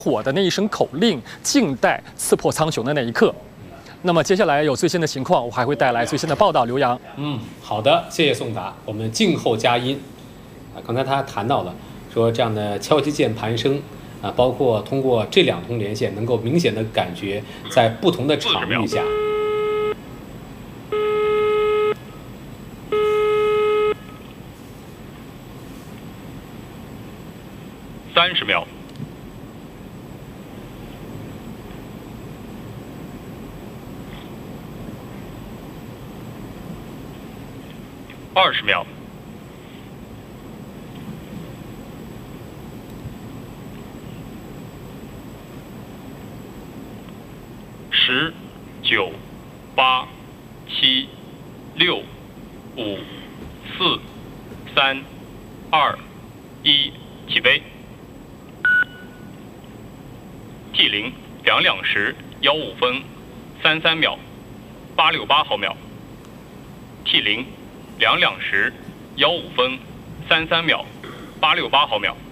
火的那一声口令，静待刺破苍穹的那一刻。那么接下来有最新的情况，我还会带来最新的报道。刘洋， 好的，谢谢宋达，我们静候佳音。刚才他谈到了说这样的敲击键盘声包括通过这2通连线，能够明显的感觉在不同的场域下。 30秒。20秒。10、9、8、7、6、5、4、3、2、1，起飞。T0 2两时15分33秒868毫秒。T0 2两时15分33秒868毫秒。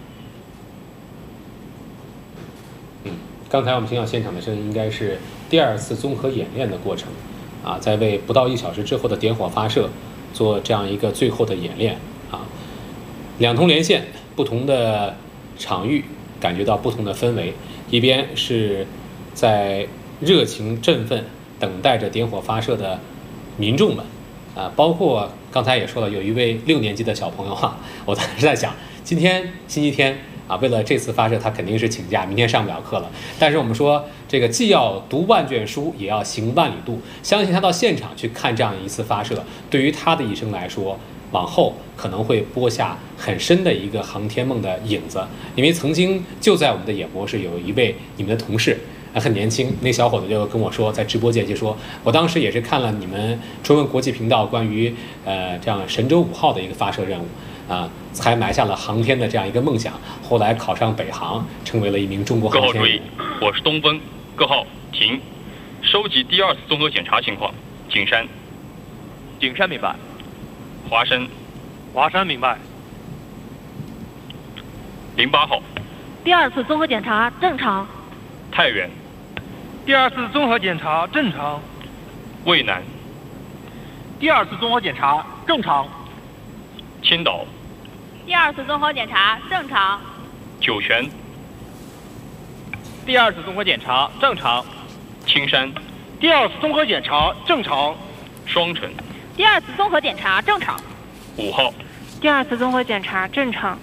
刚才我们听到现场的声音，应该是第2次综合演练的过程在为不到1小时之后的点火发射做这样一个最后的演练2通连线，不同的场域感觉到不同的氛围，一边是在热情振奋等待着点火发射的民众们包括刚才也说了，有一位6年级的小朋友我当时在想，今天星期天为了这次发射，他肯定是请假，明天上不了课了。但是我们说，这个既要读万卷书，也要行万里路。相信他到现场去看这样一次发射，对于他的一生来说，往后可能会播下很深的一个航天梦的影子。因为曾经就在我们的演播室有一位你们的同事很年轻，那小伙子就跟我说，在直播间就说，我当时也是看了你们中文国际频道关于这样神舟5号的一个发射任务才埋下了航天的这样一个梦想，后来考上北航，成为了一名中国航天员。 各号注意，我是东风，各号停，收集第2次综合检查情况。景山， 景山明白。 华山， 华山明白。 08号， 第2次综合检查正常。 太原， 第2次综合检查正常。 渭南， 第2次综合检查正常。 青岛， 第2次综合检查正常。 酒泉， 第2次综合检查正常。 青山， 第2次综合检查正常。 双城， 第2次综合检查正常。 5号， 第2次综合检查正常。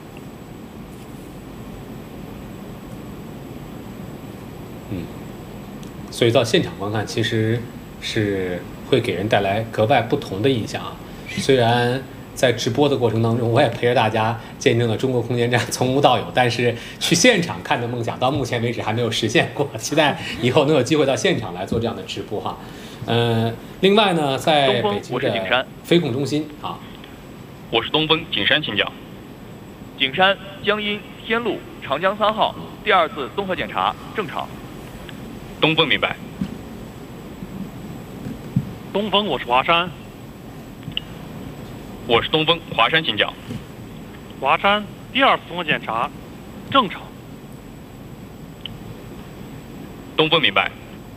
所以到现场观看，其实是会给人带来格外不同的印象虽然在直播的过程当中，我也陪着大家见证了中国空间站从无到有，但是去现场看的梦想到目前为止还没有实现过，期待以后能有机会到现场来做这样的直播另外呢，在北京的飞控中心我是东风，景山请讲。 景山、江阴、天路、长江3号，第2次综合检查正常。 东风明白。 东风，我是华山。 我是东风，华山请讲。 华山，第2次综合检查正常。 东风明白。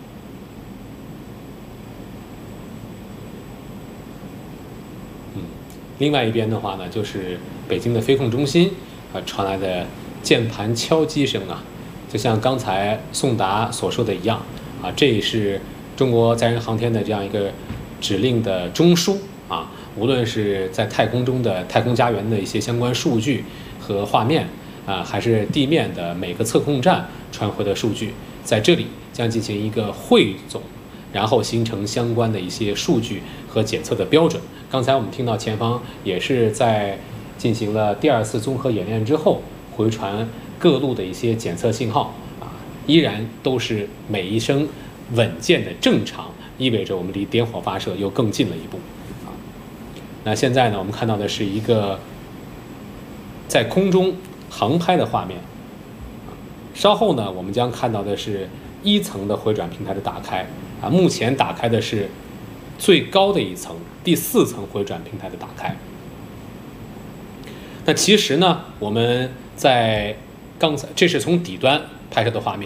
另外一边的话呢，就是北京的飞控中心传来的键盘敲击声就像刚才宋达所说的一样这是中国载人航天的这样一个指令的中枢无论是在太空中的太空家园的一些相关数据和画面还是地面的每个测控站传回的数据，在这里将进行一个汇总，然后形成相关的一些数据和检测的标准。刚才我们听到前方也是在进行了第2次综合演练之后，回传各路的一些检测信号依然都是每一声稳健的正常，意味着我们离点火发射又更近了一步那现在呢，我们看到的是一个在空中航拍的画面稍后呢，我们将看到的是1层的回转平台的打开目前打开的是最高的一层第4层回转平台的打开。那其实呢，我们在刚才这是从底端拍摄的画面，